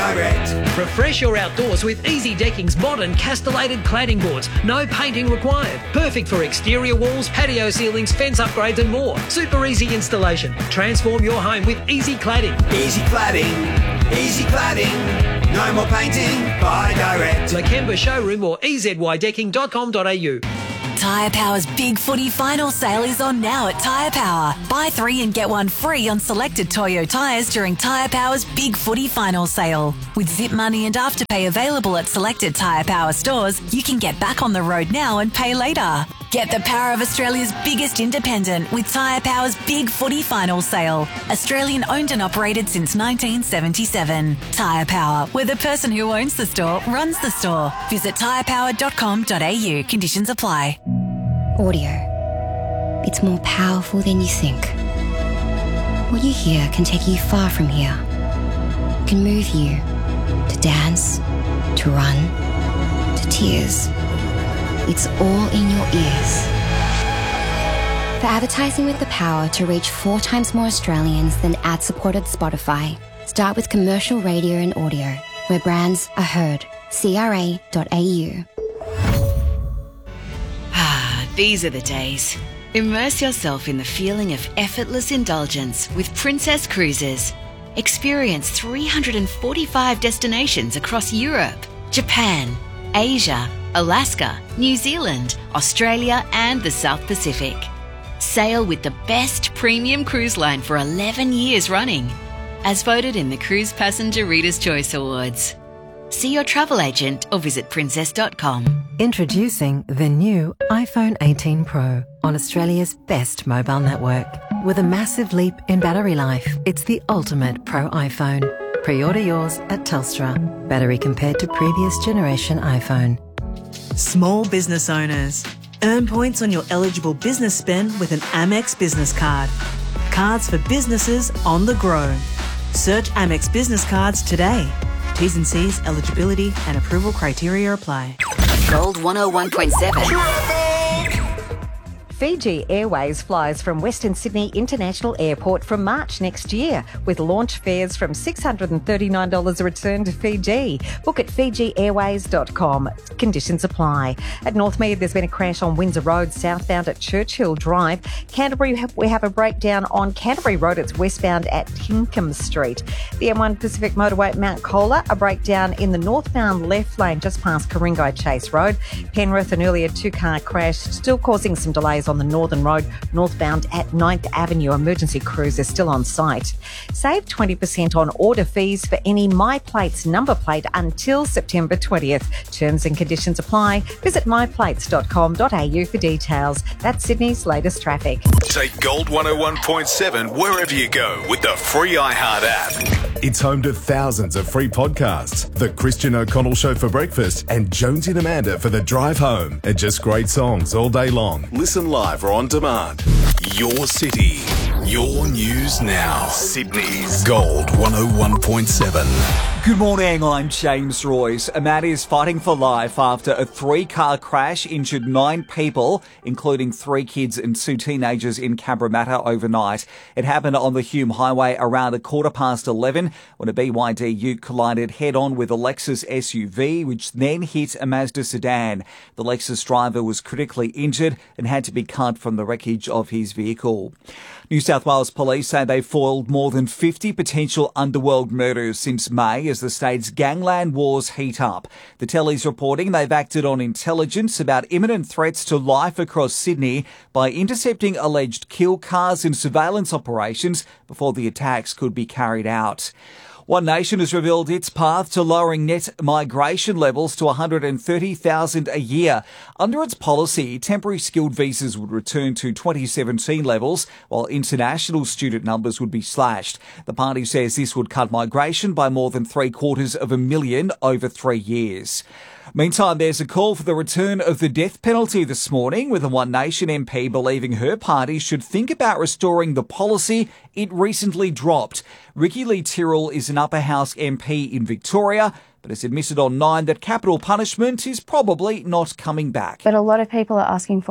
direct. Refresh your outdoors with Easy Decking's modern castellated cladding boards. No painting required. Perfect for exterior walls, patio ceilings, fence upgrades and more. Super easy installation. Transform your home with Easy Cladding. Easy cladding, easy cladding. No more painting, buy direct. Lakemba Showroom or ezydecking.com.au. Tyre Power's Big Footy Final Sale is on now at Tyre Power. Buy 3 and get 1 free on selected Toyo tyres during Tyre Power's Big Footy Final Sale. With Zip Money and Afterpay available at selected Tyre Power stores, you can get back on the road now and pay later. Get the power of Australia's biggest independent with Tyre Power's Big Footy Final Sale. Australian owned and operated since 1977. Tyre Power, where the person who owns the store runs the store. Visit tyrepower.com.au. Conditions apply. Audio. It's more powerful than you think. What you hear can take you far from here. It can move you to dance, to run, to tears. It's all in your ears. For advertising with the power to reach 4 times more Australians than ad-supported Spotify, start with commercial radio and audio, where brands are heard. CRA.au. These are the days. Immerse yourself in the feeling of effortless indulgence with Princess Cruises. Experience 345 destinations across Europe, Japan, Asia, Alaska, New Zealand, Australia and the South Pacific. Sail with the best premium cruise line for 11 years running, as voted in the Cruise Passenger Reader's Choice Awards. See your travel agent or visit princess.com. Introducing the new iPhone 18 Pro on Australia's best mobile network. With a massive leap in battery life, it's the ultimate Pro iPhone. Pre-order yours at Telstra. Battery compared to previous generation iPhone. Small business owners. Earn points on your eligible business spend with an Amex business card. Cards for businesses on the grow. Search Amex Business Cards today. T's and C's, eligibility and approval criteria apply. Gold 101.7. Fiji Airways flies from Western Sydney International Airport from March next year, with launch fares from $639 a return to Fiji. Book at fijiairways.com. Conditions apply. At Northmead, there's been a crash on Windsor Road, southbound at Churchill Drive. Canterbury, we have a breakdown on Canterbury Road. It's westbound at Tinkham Street. The M1 Pacific Motorway at Mount Colah, a breakdown in the northbound left lane just past Ku-ring-gai Chase Road. Penrith, an earlier 2-car crash, still causing some delays on the Northern Road, northbound at 9th Avenue. Emergency crews are still on site. Save 20% on order fees for any MyPlates number plate until September 20th. Terms and conditions apply. Visit myplates.com.au for details. That's Sydney's latest traffic. Take Gold 101.7 wherever you go with the free iHeart app. It's home to thousands of free podcasts. The Christian O'Connell Show for breakfast and Jonesy and Amanda for the drive home. And just great songs all day long. Listen live or on demand. Your city, your news now. Sydney's Gold 101.7. Good morning, I'm James Royce. A man is fighting for life after a 3-car crash injured 9 people, including 3 kids and 2 teenagers in Cabramatta overnight. It happened on the Hume Highway around 11:15 when a BYD ute collided head-on with a Lexus SUV, which then hit a Mazda sedan. The Lexus driver was critically injured and had to be cut from the wreckage of his vehicle. New South Wales police say they foiled more than 50 potential underworld murders since May as the state's gangland wars heat up. The telly's reporting they've acted on intelligence about imminent threats to life across Sydney by intercepting alleged kill cars and surveillance operations before the attacks could be carried out. One Nation has revealed its path to lowering net migration levels to 130,000 a year. Under its policy, temporary skilled visas would return to 2017 levels, while international student numbers would be slashed. The party says this would cut migration by more than 750,000 over 3 years. Meantime, there's a call for the return of the death penalty this morning, with a One Nation MP believing her party should think about restoring the policy it recently dropped. Ricky Lee Tyrrell is an Upper House MP in Victoria, but has admitted on Nine that capital punishment is probably not coming back. But a lot of people are asking for it.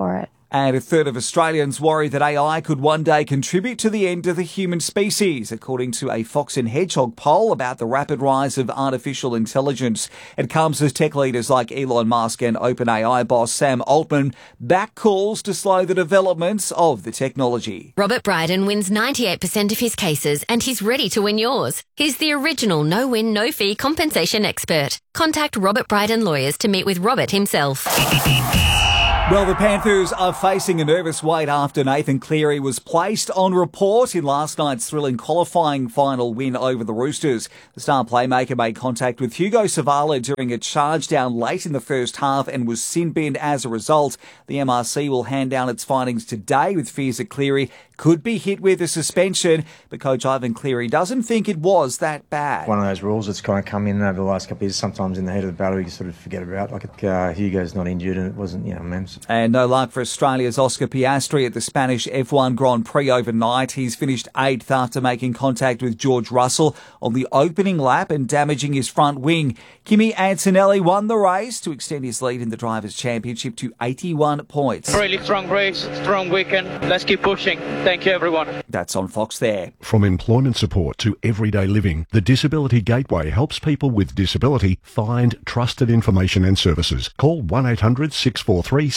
And a third of Australians worry that AI could one day contribute to the end of the human species, according to a Fox and Hedgehog poll about the rapid rise of artificial intelligence. It comes as tech leaders like Elon Musk and OpenAI boss Sam Altman back calls to slow the developments of the technology. Robert Bryden wins 98% of his cases and he's ready to win yours. He's the original no-win, no-fee compensation expert. Contact Robert Bryden Lawyers to meet with Robert himself. Well, the Panthers are facing a nervous wait after Nathan Cleary was placed on report in last night's thrilling qualifying final win over the Roosters. The star playmaker made contact with Hugo Savala during a charge down late in the first half and was sin-binned as a result. The MRC will hand down its findings today with fears that Cleary could be hit with a suspension, but Coach Ivan Cleary doesn't think it was that bad. One of those rules that's kind of come in over the last couple of years. Sometimes in the heat of the battle, you sort of forget about. Hugo's not injured and it wasn't, immense. And no luck for Australia's Oscar Piastri at the Spanish F1 Grand Prix overnight. He's finished 8th after making contact with George Russell on the opening lap and damaging his front wing. Kimi Antonelli won the race to extend his lead in the Drivers' Championship to 81 points. Really strong race, strong weekend. Let's keep pushing. Thank you, everyone. That's on Fox there. From employment support to everyday living, the Disability Gateway helps people with disability find trusted information and services. Call 1800 643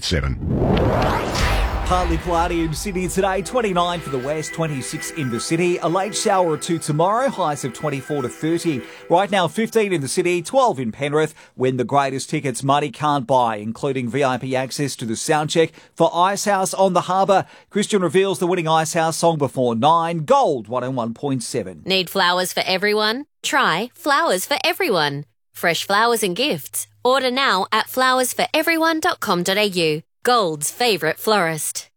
787. Partly cloudy in Sydney today, 29 for the west, 26 in the city. A late shower or two tomorrow, highs of 24 to 30. Right now, 15 in the city, 12 in Penrith. Win the greatest tickets money can't buy, including VIP access to the soundcheck for Icehouse on the Harbour. Christian reveals the winning Icehouse song before 9. Gold 101.7. Need flowers for everyone? Try Flowers for Everyone. Fresh flowers and gifts. Order now at flowersforeveryone.com.au. Gold's favourite florist.